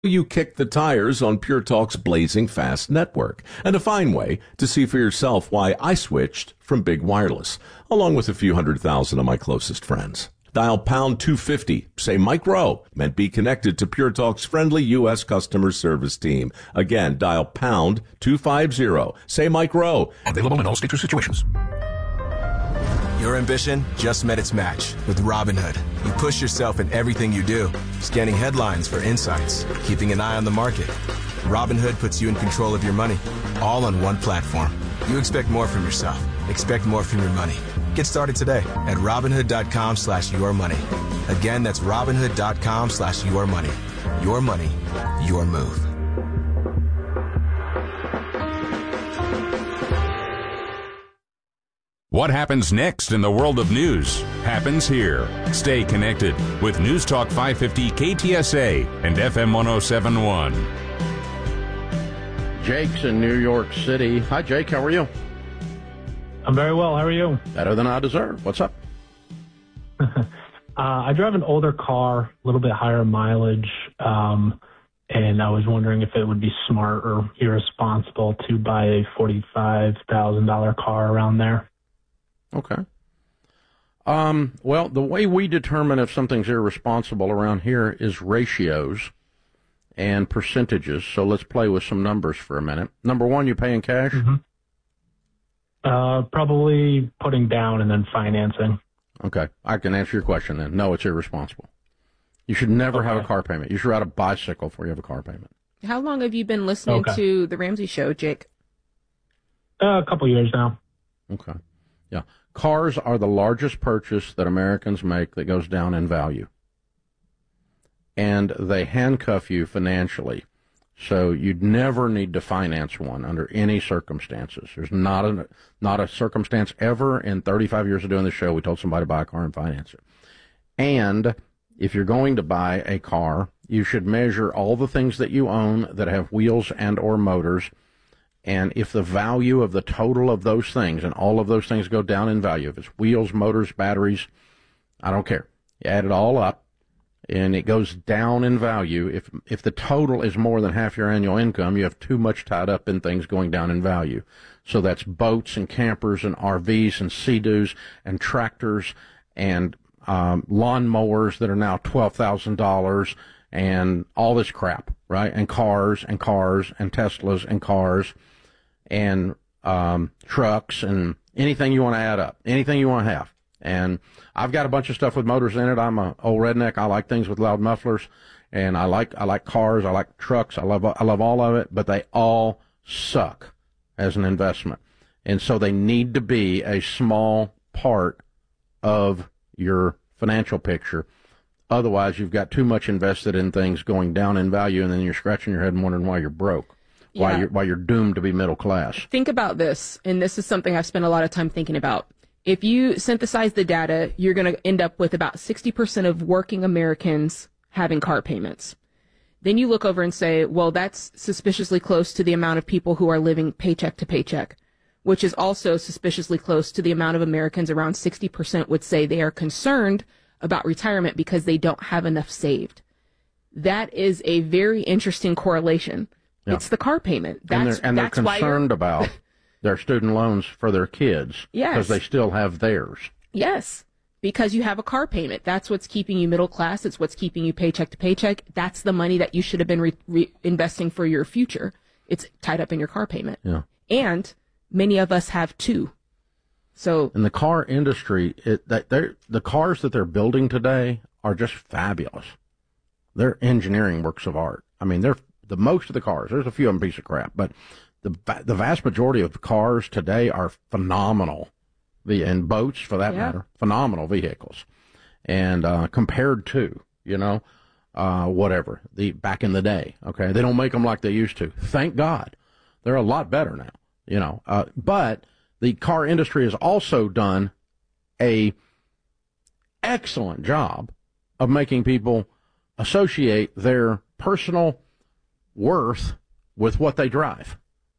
You kick the tires on Pure Talk's blazing fast network, and a fine way to see for yourself why I switched from Big Wireless, along with a few 100,000 of my closest friends. Dial pound 250, say Mike Rowe, and be connected to Pure Talk's friendly U.S. customer service team. Again, dial pound 250, say Mike Rowe. Available in all states or situations. Your ambition just met its match with Robinhood. You push yourself in everything you do, scanning headlines for insights, keeping an eye on the market. Robinhood puts you in control of your money, all on one platform. You expect more from yourself. Expect more from your money. Get started today at Robinhood.com/yourmoney. Again, that's Robinhood.com/yourmoney. Your money, your move. What happens next in the world of news happens here. Stay connected with News Talk 550 KTSA and FM 107.1. Jake's in New York City. Hi, Jake. How are you? I'm very well. How are you? Better than I deserve. What's up? I drive an older car, a little bit higher mileage, and I was wondering if it would be smart or irresponsible to buy a $45,000 car around there. Okay. Well, the way we determine if something's irresponsible around here is ratios and percentages. So let's play with some numbers for a minute. Number one, you pay in cash? Mm-hmm. Probably putting down and then financing. Okay. I can answer your question then. No, it's irresponsible. You should never have a car payment. You should ride a bicycle before you have a car payment. How long have you been listening to The Ramsey Show, Jake? A couple years now. Okay. Yeah. Cars are the largest purchase that Americans make that goes down in value. And they handcuff you financially. So you'd never need to finance one under any circumstances. There's not a circumstance ever in 35 years of doing the show we told somebody to buy a car and finance it. And if you're going to buy a car, you should measure all the things that you own that have wheels and or motors. And if the value of the total of those things, and all of those things go down in value, if it's wheels, motors, batteries, I don't care. You add it all up, and it goes down in value. If the total is more than half your annual income, you have too much tied up in things going down in value. So that's boats and campers and RVs and Sea-Doos and tractors and lawn mowers that are now $12,000 and all this crap, right? And cars and Teslas and cars and trucks and anything you want to add up, anything you want to have. And I've got a bunch of stuff with motors in it. I'm an old redneck. I like things with loud mufflers, and I like cars. I like trucks. I love all of it, but they all suck as an investment. And so they need to be a small part of your financial picture. Otherwise, you've got too much invested in things going down in value, and then you're scratching your head and wondering why you're broke. Yeah. Why you're doomed to be middle class. Think about this, and this is something I've spent a lot of time thinking about. If you synthesize the data, you're going to end up with about 60% of working Americans having car payments. Then you look over and say, well, that's suspiciously close to the amount of people who are living paycheck to paycheck, which is also suspiciously close to the amount of Americans. Around 60% would say they are concerned about retirement because they don't have enough saved. That is a very interesting correlation. Yeah. It's the car payment. They're concerned about their student loans for their kids. Yes. Because they still have theirs. Yes. Because you have a car payment. That's what's keeping you middle class. It's what's keeping you paycheck to paycheck. That's the money that you should have been investing for your future. It's tied up in your car payment. Yeah. And many of us have two. So in the car industry, the cars that they're building today are just fabulous. They're engineering works of art. I mean, most of the cars, there's a few of them piece of crap, but the vast majority of the cars today are phenomenal. And boats, for that matter, phenomenal vehicles. And compared to, back in the day, okay? They don't make them like they used to. Thank God. They're a lot better now, but the car industry has also done a excellent job of making people associate their personal worth with what they drive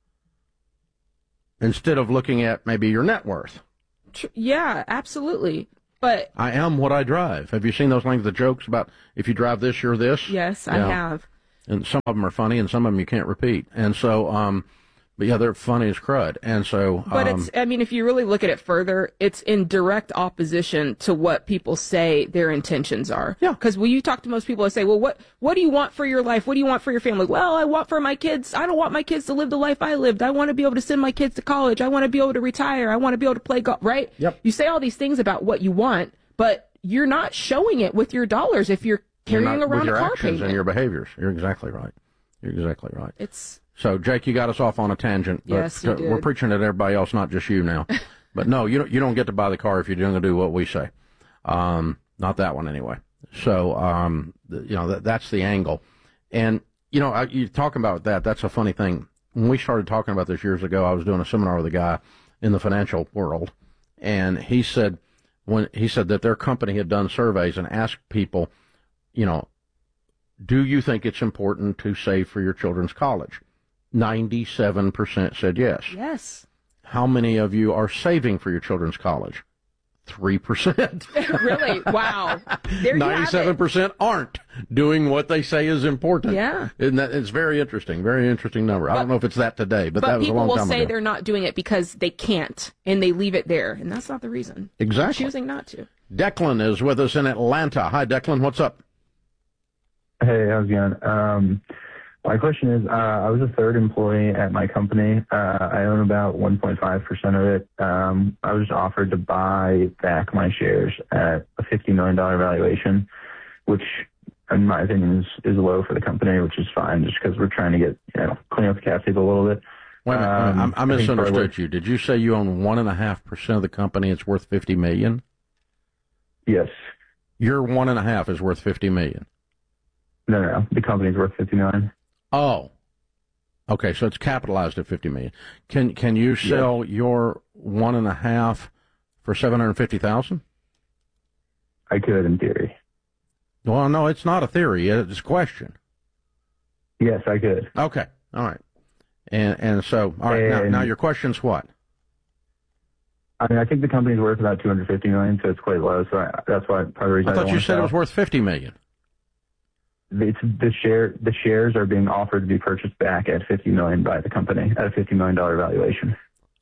instead of looking at maybe your net worth. Yeah, absolutely. But I am what I drive. Have you seen those things, the jokes about if you drive this, you're this? Yes, I have. And some of them are funny, and some of them you can't repeat. And so, but yeah, they're funny as crud. And so, but if you really look at it further, it's in direct opposition to what people say their intentions are. Yeah. Because when you talk to most people, they say, well, what do you want for your life? What do you want for your family? Well, I want for my kids. I don't want my kids to live the life I lived. I want to be able to send my kids to college. I want to be able to retire. I want to be able to play golf, right? Yep. You say all these things about what you want, but you're not showing it with your dollars if you're carrying around with your a car actions payment. and your behaviors. You're exactly right. So, Jake, you got us off on a tangent. But yes, you did. We're preaching at everybody else, not just you now. But no, you don't get to buy the car if you're going to do what we say. Not that one anyway. So, that's the angle. And, you talking about that, that's a funny thing. When we started talking about this years ago, I was doing a seminar with a guy in the financial world, and he said that their company had done surveys and asked people, do you think it's important to save for your children's college? 97% said yes. Yes. How many of you are saving for your children's college? 3%. Really? Wow. There 97% aren't doing what they say is important. Yeah. And it's very interesting number. I don't know if it's that today, but that was a long time ago. But people will say they're not doing it because they can't, and they leave it there, and that's not the reason. Exactly. They're choosing not to. Declan is with us in Atlanta. Hi, Declan. What's up? Hey, how's it going? My question is, I was a third employee at my company. I own about 1.5% of it. I was offered to buy back my shares at a $50 million valuation, which, in my opinion, is low for the company, which is fine, just because we're trying to get, clean up the cap table a little bit. Wait a minute, I misunderstood you. Did you say you own 1.5% of the company? It's worth $50 million? Yes. Your 1.5 is worth $50 million. No. The company's worth $50 million. Oh, okay. So it's capitalized at $50 million. Can you sell your 1.5 for $750,000? I could, in theory. Well, no, it's not a theory. It's a question. Yes, I could. Okay. All right. And so, all right. Now your question's what? I mean, I think the company's worth about $250 million, so it's quite low. So that's why part of the reason I thought you said it was worth $50 million. It's the shares are being offered to be purchased back at $50 million by the company at a $50 million valuation.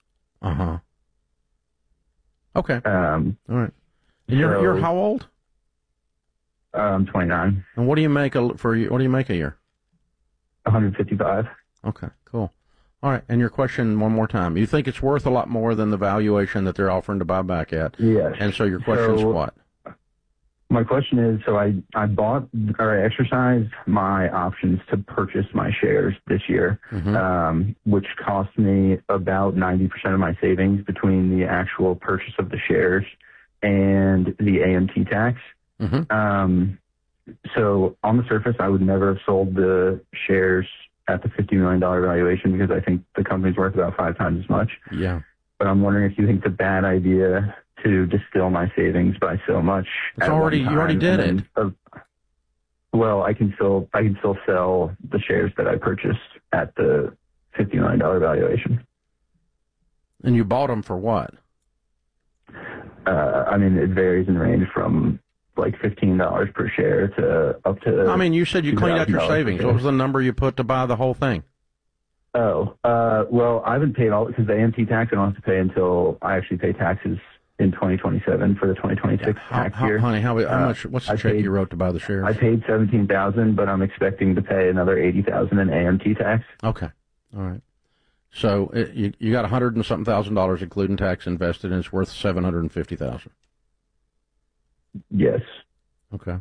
Okay. All right. And you're how old? I'm 29. And what do you make a year? 155. Okay. Cool. All right. And your question one more time. You think it's worth a lot more than the valuation that they're offering to buy back at? Yes. And so your question is what? My question is, so I exercised my options to purchase my shares this year, which cost me about 90% of my savings between the actual purchase of the shares and the AMT tax. So on the surface, I would never have sold the shares at the $50 million valuation because I think the company's worth about 5 times as much. Yeah. But I'm wondering if you think it's a bad idea to distill my savings by so much. You already did it. Well, I can still sell the shares that I purchased at the $50 million valuation. And you bought them for what? I mean, it varies in range from like $15 per share to up to. I mean, you said you cleaned out your savings. What was the number you put to buy the whole thing? Well, I haven't paid all because the AMT tax I don't have to pay until I actually pay taxes in 2027 for the 2026 tax year. Honey, how much? What's the check you wrote to buy the shares? I paid $17,000, but I'm expecting to pay another $80,000 in AMT tax. Okay, all right. So you got $100 and something thousand, including tax, invested, and it's worth $750,000. Yes. Okay.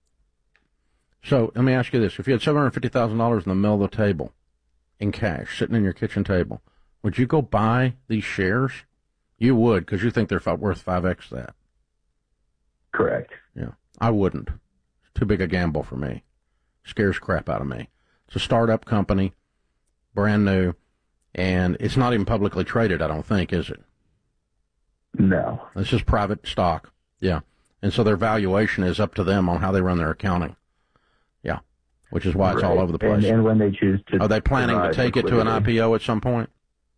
So let me ask you this: if you had $750,000 in the middle of the table, in cash, sitting in your kitchen table, would you go buy these shares? You would, because you think they're worth 5x that. Correct. Yeah, I wouldn't. It's too big a gamble for me. Scares crap out of me. It's a startup company, brand new, and it's not even publicly traded, I don't think, is it? No. It's just private stock. Yeah. And so their valuation is up to them on how they run their accounting. Yeah. Which is why it's all over the place. And when they choose to... Are they planning to take it to an IPO at some point?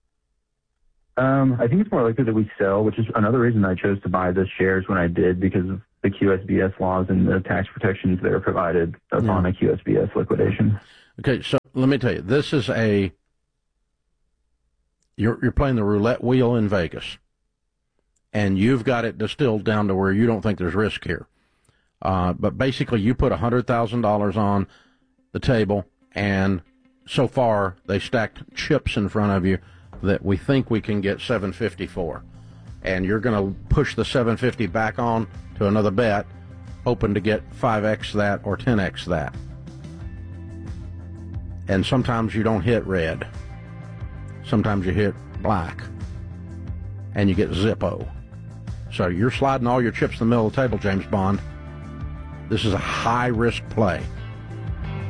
I think it's more likely that we sell, which is another reason I chose to buy the shares when I did, because of the QSBS laws and the tax protections that are provided upon a QSBS liquidation. Okay, so let me tell you, this is you're playing the roulette wheel in Vegas, and you've got it distilled down to where you don't think there's risk here. But basically, you put $100,000 on the table, and so far they stacked chips in front of you that we think we can get $750 for, and you're going to push the $750 back on to another bet, hoping to get 5x that or 10x that. And sometimes you don't hit red. Sometimes you hit black. And you get Zippo. So you're sliding all your chips in the middle of the table, James Bond. This is a high-risk play.